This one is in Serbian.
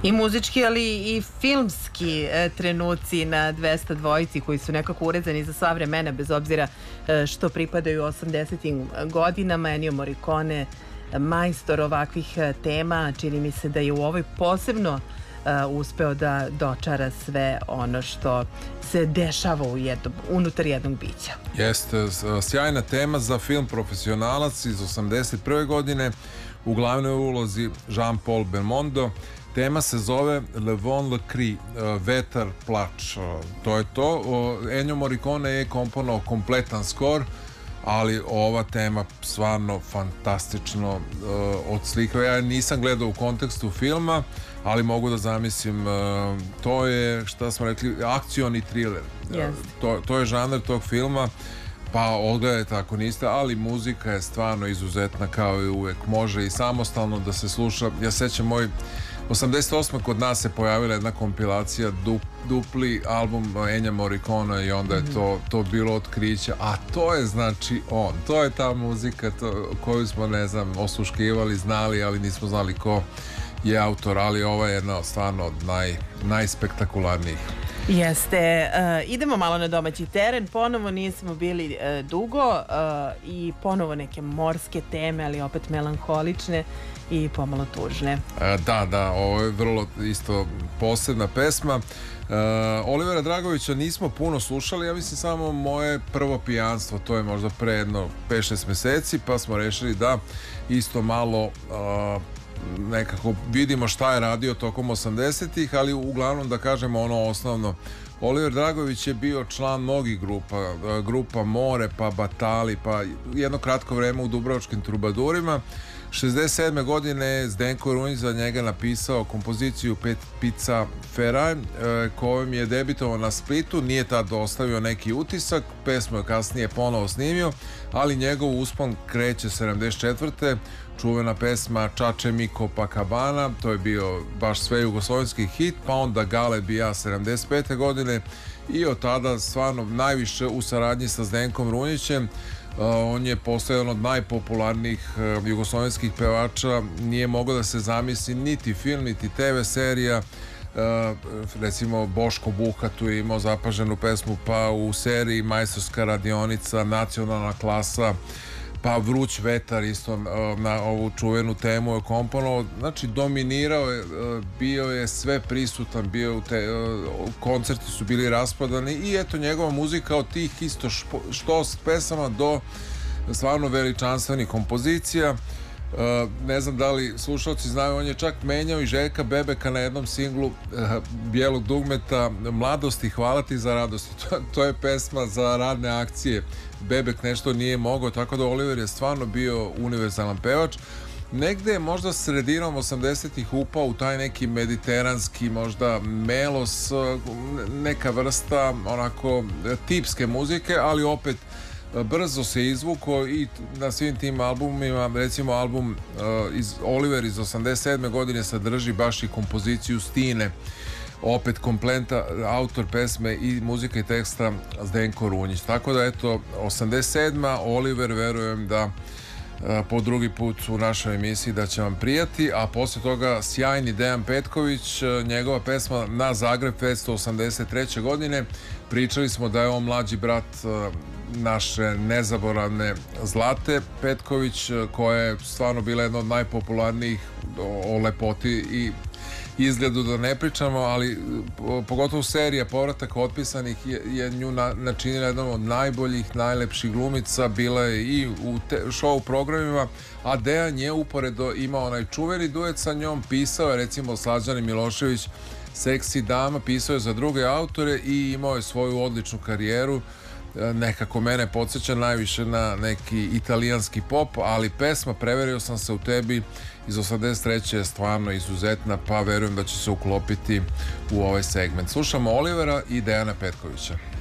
I muzički, ali i filmski trenuci na 202 koji su nekako urezani za sva vremena, bez obzira što pripadaju 80-im godinama. Ennio Morricone, majstor ovakvih tema, čini mi se da je u ovoj posebno uspeo da dočara sve ono što se dešava unutar jednog bića. Jeste, sjajna tema za film Profesionalac iz 81. godine, u glavnoj ulozi Jean-Paul Belmondo. Tema se zove Le Vent le Cri, Vetar, plač. To je to. Ennio Morricone je komponovao kompletan skor, ali ova tema stvarno fantastično odslikava. Ja nisam gledao u kontekstu filma, ali mogu da zamislim, to je, šta smo rekli, akcioni thriller. To je žanr tog filma, pa odgledajte ako niste, ali muzika je stvarno izuzetna kao i uvek. Može i samostalno da se sluša. Ja sećam 88. kod nas se pojavila jedna kompilacija, dupli album Ennija Morricone, i onda je to bilo otkriće, a to je znači to je ta muzika koju smo, ne znam, osluškivali, znali, ali nismo znali ko je autor, ali ova je jedna stvarno od najspektakularnijih. Jeste. Idemo malo na domaći teren, ponovo nismo bili dugo i ponovo neke morske teme, ali opet melanholične i pomalo tužne. Da, ovo je vrlo isto posebna pesma. Olivera Dragovića nismo puno slušali, ja mislim samo Moje prvo pijanstvo, to je možda pre jedno 5-6 meseci, pa smo rešili da isto malo nekako vidimo šta je radio tokom 80-ih, ali uglavnom da kažemo ono osnovno. Oliver Dragović je bio član mnogih grupa More, pa Batali, pa jedno kratko vreme u Dubrovačkim Trubadurima. 67. godine je Zdenko Runjić za njega napisao kompoziciju Pizza Feraj, kojom je debitovao na Splitu. Nije tad ostavio neki utisak, pesmu je kasnije ponovo snimio, ali njegov uspon kreće 74. Čuvena pesma Čače mi Copacabana, to je bio baš sve jugoslovenski hit, pa onda Galeb i ja 75. godine, i od tada stvarno najviše u saradnji sa Zdenkom Runjićem. On je postao jedan od najpopularnijih jugoslovenskih pevača. Nije mogao da se zamisli niti film, niti TV serija. Recimo Boško Buha tu je imao zapaženu pesmu, pa u seriji Majstorska radionica, Nacionalna klasa, pa Vruć vetar isto na ovu čuvenu temu je komponovao. Znači dominirao je, bio je sve prisutan, koncerti su bili raspadani, i eto njegova muzika od tih isto što pesama do stvarno veličanstvenih kompozicija. Ne znam da li slušalci znaju, on je čak menjao i Željka Bebeka na jednom singlu Bijelog dugmeta, Mladosti, hvala ti za radost. To je pesma za radne akcije. Bebek nešto nije mogao, tako da Oliver je stvarno bio univerzalan pevač. Negde je možda sredinom 80-ih upao u taj neki mediteranski, možda melos, neka vrsta onako tipske muzike, ali opet brzo se izvuko i na svim tim albumima, recimo album Oliver iz 87. godine sadrži baš i kompoziciju Stine, opet kompleta, autor pesme i muzike i teksta Zdenko Runjić. Tako da eto, 87. Oliver, verujem da po drugi put u našoj emisiji da će vam prijati, a posle toga sjajni Dejan Petković, njegova pesma Na Zagreb Fest 83. godine. Pričali smo da je on mlađi brat naše nezaboravne Zlate Petković, koja je stvarno bila jedna od najpopularnijih, o lepoti i izgledu da ne pričamo, ali pogotovo serija Povratak otpisanih je nju načinila jednom od najboljih, najlepših glumica, bila je i u show programima, a Dejan je uporedo imao onaj čuveni duet sa njom, pisao je recimo Slađani Milošević Seksi dama, pisao je za druge autore i imao je svoju odličnu karijeru. Nekako mene podsjeća najviše na neki italijanski pop, ali pesma Preverio sam se u tebi iz 83. je stvarno izuzetna, pa verujem da će se uklopiti u ovaj segment. Slušamo Olivera i Dejana Petkovića.